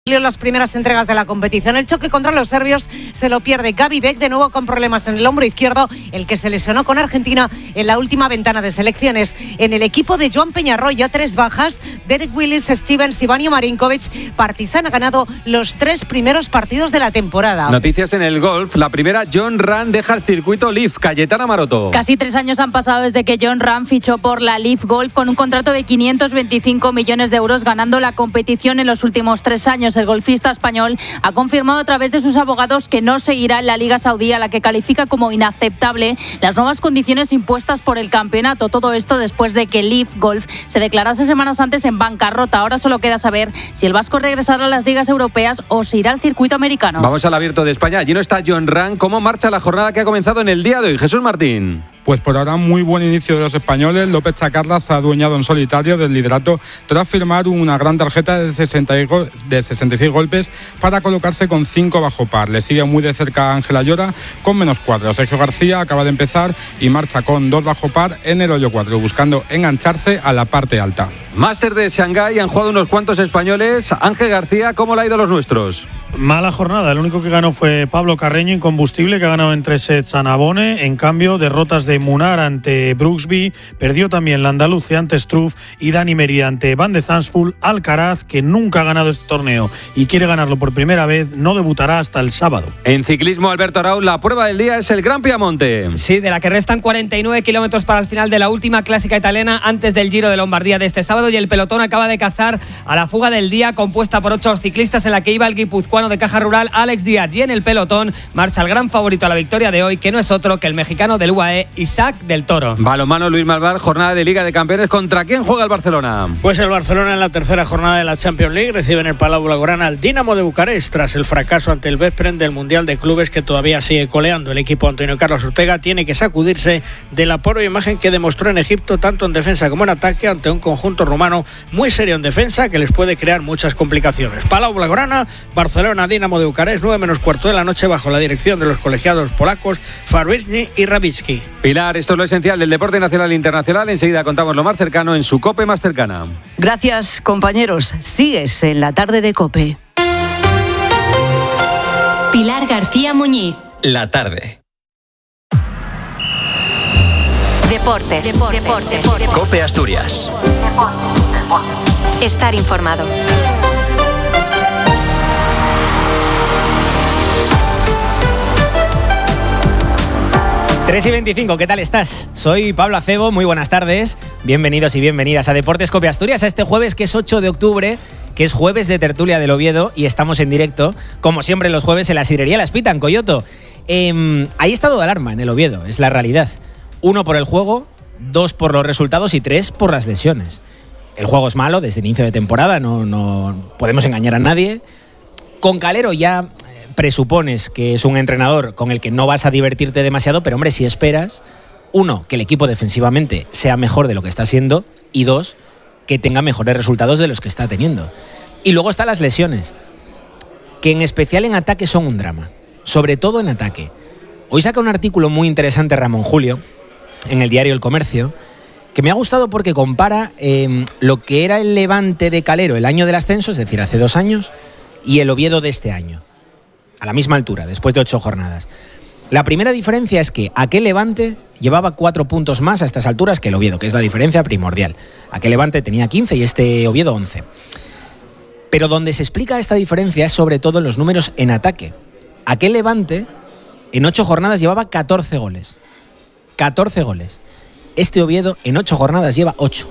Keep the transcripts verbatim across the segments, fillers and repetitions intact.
En las primeras entregas de la competición, el choque contra los serbios se lo pierde Gabi Beck, de nuevo con problemas en el hombro izquierdo, el que se lesionó con Argentina en la última ventana de selecciones. En el equipo de Joan Peñarroya, tres bajas: Derek Willis, Stevens y Vanja Marinkovic. Partizan ha ganado los tres primeros partidos de la temporada. Noticias en el golf. La primera, Jon Rahm deja el circuito Leaf. Cayetana Maroto. Casi tres años han pasado desde que Jon Rahm fichó por la Leaf Golf con un contrato de quinientos veinticinco millones de euros, ganando la competición en los últimos tres años. El golfista español ha confirmado a través de sus abogados que no seguirá en la Liga Saudí, a la que califica como inaceptable las nuevas condiciones impuestas por el campeonato. Todo esto después de que Leaf Golf se declarase semanas antes en bancarrota. Ahora solo queda saber si el vasco regresará a las ligas europeas o se irá al circuito americano. Vamos al Abierto de España. Allí no está Jon Rahm. ¿Cómo marcha la jornada que ha comenzado en el día de hoy? Jesús Martín. Pues por ahora muy buen inicio de los españoles. López Chacarra se ha adueñado en solitario del liderato tras firmar una gran tarjeta de sesenta y seis golpes para colocarse con cinco bajo par. Le sigue muy de cerca Ángela Llora con menos cuatro. Sergio García acaba de empezar y marcha con dos bajo par en el hoyo cuatro, buscando engancharse a la parte alta. Máster de Shanghái, han jugado unos cuantos españoles. Ángel García, ¿cómo le ha ido a los nuestros? Mala jornada. El único que ganó fue Pablo Carreño, Incombustible, que ha ganado en tres sets a Navone. En cambio, derrotas de Munar ante Brooksby, perdió también la Andaluce ante Struff, y Dani Merida ante Van de Zandvoort. Alcaraz, que nunca ha ganado este torneo y quiere ganarlo por primera vez, no debutará hasta el sábado. En ciclismo, Alberto Arauz, la prueba del día es el Gran Piamonte. Sí, de la que restan cuarenta y nueve kilómetros para el final de la última clásica italiana antes del Giro de Lombardía de este sábado, y el pelotón acaba de cazar a la fuga del día, compuesta por ocho ciclistas, en la que iba el guipuzcoano de Caja Rural, Alex Díaz, y en el pelotón marcha el gran favorito a la victoria de hoy, que no es otro que el mexicano del U A E, Isaac del Toro. Balonmano, Luis Malvar, jornada de Liga de Campeones. ¿Contra quién juega el Barcelona? Pues el Barcelona en la tercera jornada de la Champions League recibe en el Palau Blaugrana al Dinamo de Bucarest tras el fracaso ante el Veszprém del Mundial de Clubes, que todavía sigue coleando. El equipo Antonio Carlos Ortega tiene que sacudirse de la pobre imagen que demostró en Egipto, tanto en defensa como en ataque, ante un conjunto rumano muy serio en defensa, que les puede crear muchas complicaciones. Palau Blaugrana, Barcelona, Dinamo de Bucarest, nueve menos cuarto de la noche, bajo la dirección de los colegiados polacos Fabryzny y Rabicki. Pilar, esto es lo esencial del deporte nacional e internacional. Enseguida contamos lo más cercano en su COPE más cercana. Gracias, compañeros. Sigues en la tarde de COPE. Pilar García Muñiz. La tarde. Deportes. Deportes. Deportes. Deportes. COPE Asturias. Estar informado. tres y veinticinco, ¿qué tal estás? Soy Pablo Acebo, muy buenas tardes. Bienvenidos y bienvenidas a Deportes COPE Asturias, a este jueves que es ocho de octubre, que es jueves de tertulia del Oviedo, y estamos en directo, como siempre los jueves, en la sidrería La Espita, en Coyoto. Eh, hay estado de alarma en el Oviedo, es la realidad. Uno por el juego, dos por los resultados y tres por las lesiones. El juego es malo desde el inicio de temporada, no, no podemos engañar a nadie. Con Calero ya presupones que es un entrenador con el que no vas a divertirte demasiado, pero hombre, si esperas, uno, que el equipo defensivamente sea mejor de lo que está siendo, y dos, que tenga mejores resultados de los que está teniendo. Y luego están las lesiones, que en especial en ataque son un drama, sobre todo en ataque. Hoy saca un artículo muy interesante Ramón Julio en el diario El Comercio, que me ha gustado porque compara eh, lo que era el Levante de Calero el año del ascenso, es decir, hace dos años, y el Oviedo de este año, a la misma altura, después de ocho jornadas. La primera diferencia es que aquel Levante llevaba cuatro puntos más a estas alturas que el Oviedo, que es la diferencia primordial. Aquel Levante tenía quince y este Oviedo once. Pero donde se explica esta diferencia es sobre todo en los números en ataque. Aquel Levante en ocho jornadas llevaba catorce goles. catorce goles. Este Oviedo en ocho jornadas lleva ocho.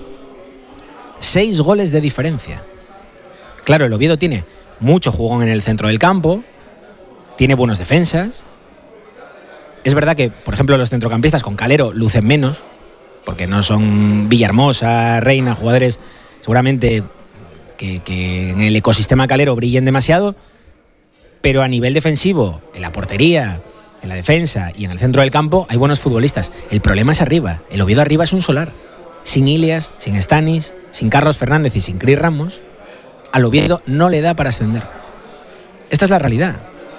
seis goles de diferencia. Claro, el Oviedo tiene mucho jugón en el centro del campo, tiene buenos defensas. Es verdad que, por ejemplo, los centrocampistas con Calero lucen menos, porque no son Villahermosa, Reina, jugadores seguramente que, que en el ecosistema Calero brillen demasiado, pero a nivel defensivo, en la portería, en la defensa y en el centro del campo hay buenos futbolistas. El problema es arriba. El Oviedo arriba es un solar. Sin Ilias, sin Stanis, sin Carlos Fernández y sin Cris Ramos, al Oviedo no le da para ascender. Esta es la realidad.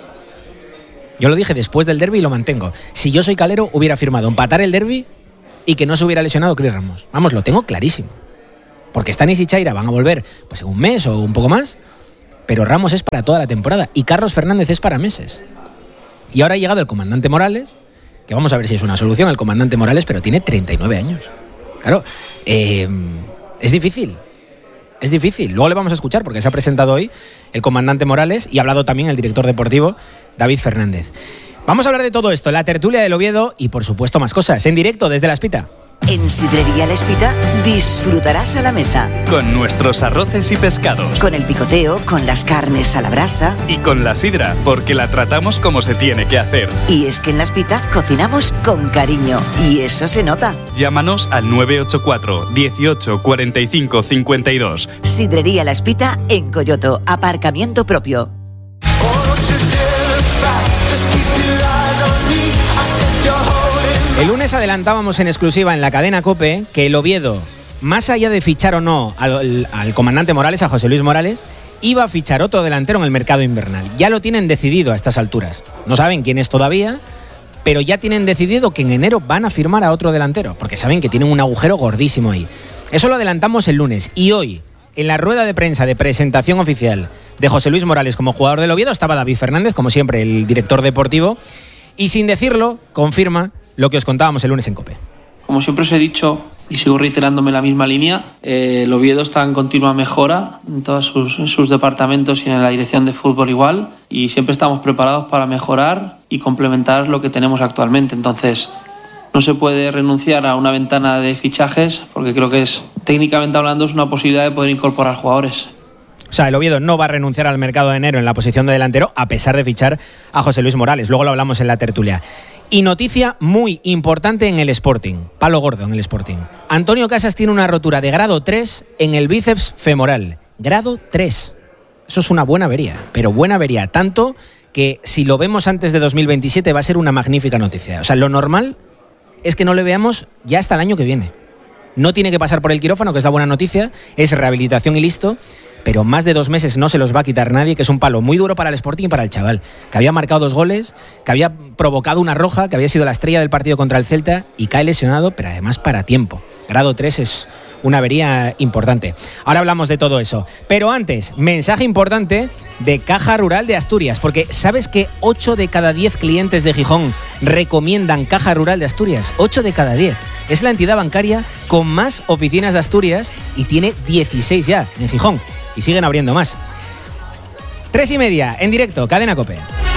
Yo lo dije después del derbi y lo mantengo. Si yo soy Calero, hubiera firmado empatar el derbi y que no se hubiera lesionado Cris Ramos. Vamos, lo tengo clarísimo. Porque Stanis y Chaira van a volver pues en un mes o un poco más, pero Ramos es para toda la temporada y Carlos Fernández es para meses. Y ahora ha llegado el comandante Morales, que vamos a ver si es una solución el comandante Morales, pero tiene treinta y nueve años. Claro, eh, es difícil. Es difícil. Luego le vamos a escuchar porque se ha presentado hoy el comandante Morales y ha hablado también el director deportivo David Fernández. Vamos a hablar de todo esto, la tertulia del Oviedo y por supuesto más cosas, en directo desde La Espita. En Sidrería La Espita disfrutarás a la mesa. Con nuestros arroces y pescados. Con el picoteo, con las carnes a la brasa. Y con la sidra, porque la tratamos como se tiene que hacer. Y es que en La Espita cocinamos con cariño y eso se nota. Llámanos al nueve ocho cuatro, dieciocho, cuarenta y cinco, cincuenta y dos. Sidrería La Espita en Coyoto, aparcamiento propio. El lunes adelantábamos en exclusiva en la cadena COPE que el Oviedo, más allá de fichar o no al, al comandante Morales, a José Luis Morales, iba a fichar otro delantero en el mercado invernal. Ya lo tienen decidido a estas alturas. No saben quién es todavía, pero ya tienen decidido que en enero van a firmar a otro delantero, porque saben que tienen un agujero gordísimo ahí. Eso lo adelantamos el lunes y hoy, en la rueda de prensa de presentación oficial de José Luis Morales como jugador del Oviedo, estaba David Fernández, como siempre, el director deportivo, y sin decirlo, confirma lo que os contábamos el lunes en COPE. Como siempre os he dicho, y sigo reiterándome la misma línea, eh, el Oviedo está en continua mejora en todos sus, en sus departamentos y en la dirección de fútbol igual, y siempre estamos preparados para mejorar y complementar lo que tenemos actualmente. Entonces, no se puede renunciar a una ventana de fichajes, porque creo que es, técnicamente hablando, es una posibilidad de poder incorporar jugadores. O sea, el Oviedo no va a renunciar al mercado de enero en la posición de delantero a pesar de fichar a José Luis Morales. Luego lo hablamos en la tertulia. Y noticia muy importante en el Sporting. Palo gordo en el Sporting. Antonio Casas tiene una rotura de grado tres en el bíceps femoral. Grado tres. Eso es una buena avería, pero buena avería. Tanto que si lo vemos antes de dos mil veintisiete va a ser una magnífica noticia. O sea, lo normal es que no le veamos ya hasta el año que viene. No tiene que pasar por el quirófano, que es la buena noticia. Es rehabilitación y listo. Pero más de dos meses no se los va a quitar nadie, que es un palo muy duro para el Sporting y para el chaval, que había marcado dos goles, que había provocado una roja, que había sido la estrella del partido contra el Celta y cae lesionado, pero además para tiempo. Grado tres es una avería importante. Ahora hablamos de todo eso. Pero antes, mensaje importante de Caja Rural de Asturias, porque ¿sabes que ocho de cada diez clientes de Gijón recomiendan Caja Rural de Asturias? ocho de cada diez. Es la entidad bancaria con más oficinas de Asturias y tiene dieciséis ya en Gijón. Y siguen abriendo más. Tres y media, en directo, Cadena COPE.